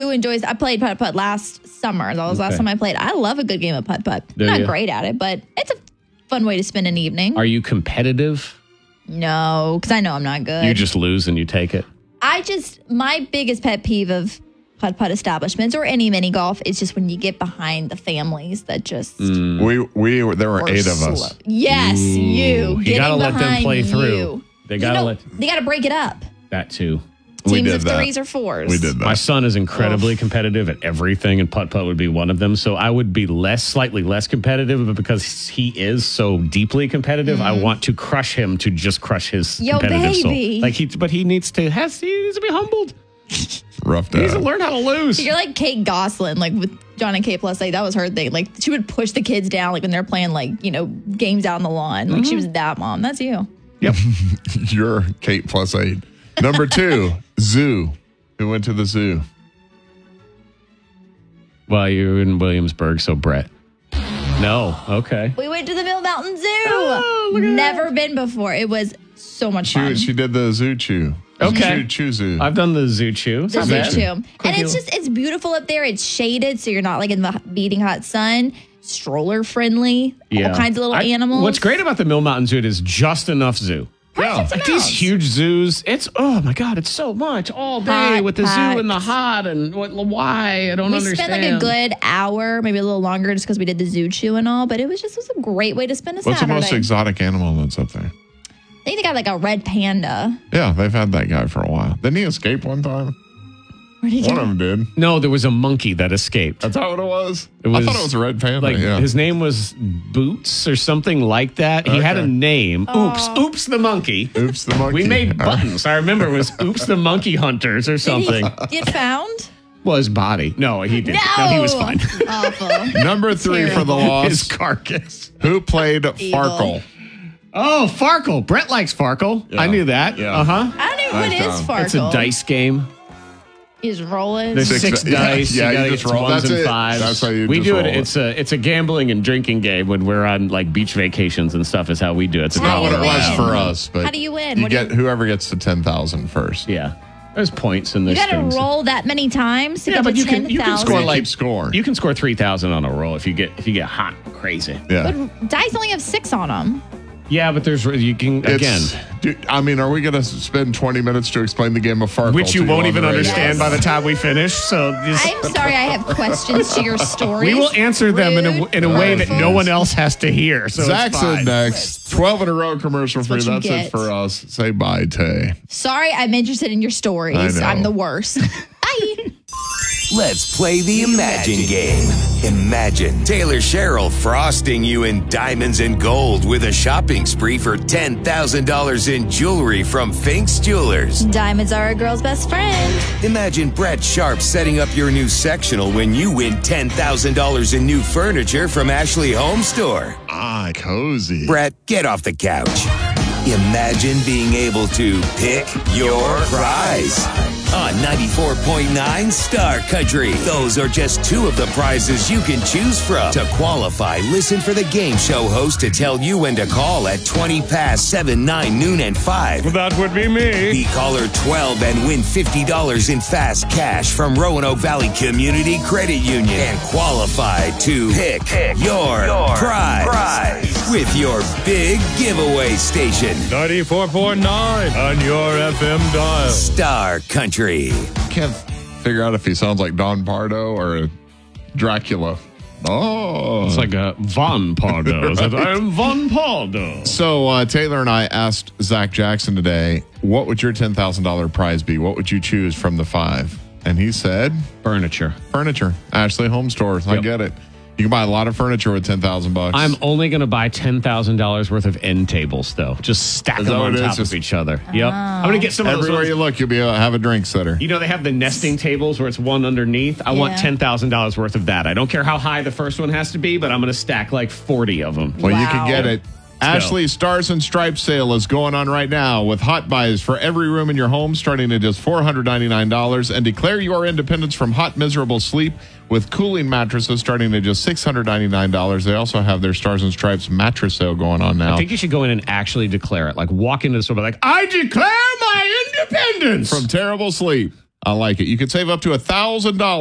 do enjoy. I played putt-putt last summer. That was the last time I played. I love a good game of putt-putt. I'm not great at it, but it's a fun way to spend an evening. Are you competitive? No, because I know I'm not good. You just lose and you take it? My biggest pet peeve of putt-putt establishments or any mini golf is just when you get behind the families that just... There were 8 of us. Yes, you. You got to let them play through. They got to break it up. That too. Teams of 3s or 4s. We did that. My son is incredibly competitive at everything, and putt-putt would be one of them. So I would be slightly less competitive, but because he is so deeply competitive, I want to crush him to just crush his competitive soul. But he needs to be humbled. Rough He needs to learn how to lose. You're like Kate Gosselin, like with John and Kate Plus. Like that was her thing. Like she would push the kids down, like when they're playing, games out on the lawn. Like she was that mom. That's you. Yep. You're Kate plus 8. Number 2, zoo. Who went to the zoo? Well, you're in Williamsburg, so Brett. No. Okay. We went to the Mill Mountain Zoo. Oh, never been before. It was so much fun. She did the zoo chew. Okay. Chew zoo. I've done the zoo chew. The zoo chew. And it's beautiful up there. It's shaded, so you're not like in the beating hot sun. Stroller friendly. Yeah. All kinds of little animals. What's great about the Mill Mountain Zoo is just enough zoo. Like these huge zoos, oh my God, it's so much all day with the zoo and the hot and why? I don't understand. We spent like a good hour, maybe a little longer just because we did the zoo chew and all, but it was a great way to spend a Saturday. What's the most exotic animal that's up there? I think they got like a red panda. Yeah, they've had that guy for a while. Didn't he escape one time? One of them did. No, there was a monkey that escaped. That's not what it was? I thought it was a red panda. His name was Boots or something like that. He had a name. Oops the monkey. Oops the monkey. We made buttons. I remember it was Oops the Monkey Hunters or something. Did he get found? Well, his body. No, he didn't. No, he was fine. Awful. Number 3 for the loss. His carcass. Who played Farkle? Oh, Farkle. Brett likes Farkle. Yeah. I knew that. Yeah. I don't know what is Farkle. It's a dice game. Is rolling. There's 6 dice. Yeah, you just roll. Ones and fives. That's how you we do it. Roll it's a gambling and drinking game when we're on like beach vacations and stuff. Is how we do it. It's not what it was for us. But how do you win? Whoever gets to 10,000 first. Yeah, there's points in this. You got to roll that many times to get to 10,000. You can score You can score 3,000 on a roll if you get hot crazy. Yeah, but dice only have 6 on them. Yeah, but you can again. Are we going to spend 20 minutes to explain the game of Farkle? Which you won't even understand by the time we finish. So I'm sorry, I have questions to your story. We will answer them in a way that no one else has to hear. So Zach's in next. 12 in a row commercial free. That's it for us. Say bye, Tay. Sorry, I'm interested in your stories. I'm the worst. Bye. Let's play the Imagine game. Imagine Taylor Sherrill frosting you in diamonds and gold with a shopping spree for $10,000 in jewelry from Fink's Jewelers. Diamonds are a girl's best friend. Imagine Brett Sharp setting up your new sectional when you win $10,000 in new furniture from Ashley Home Store. Ah, cozy. Brett, get off the couch. Imagine being able to pick your prize. On 94.9 Star Country. Those are just 2 of the prizes you can choose from. To qualify, listen for the game show host to tell you when to call at 20 past 7, 9, noon, and 5. That would be me. Be caller 12 and win $50 in fast cash from Roanoke Valley Community Credit Union. And qualify to pick your prize with your big giveaway station. 94.9 on your FM dial. Star Country. Can't figure out if he sounds like Don Pardo or a Dracula. Oh. It's like a Von Pardo. I'm Von Pardo. So Taylor and I asked Zach Jackson today, what would your $10,000 prize be? What would you choose from the 5? And he said... Furniture. Ashley Home Store. I get it. You can buy a lot of furniture with $10,000. I'm only going to buy $10,000 worth of end tables, though. Just stack them on top of each other. Yep. I'm going to get some of those. Everywhere you look, you'll be able to have a drink setter. You know, they have the nesting tables where it's one underneath. I want $10,000 worth of that. I don't care how high the first one has to be, but I'm going to stack like 40 of them. Well, you can get it. Ashley's Stars and Stripes sale is going on right now with hot buys for every room in your home starting at just $499. And declare your independence from hot, miserable sleep with cooling mattresses starting at just $699. They also have their Stars and Stripes mattress sale going on now. I think you should go in and actually declare it. Like walk into the store like, I declare my independence from terrible sleep. I like it. You could save up to $1,000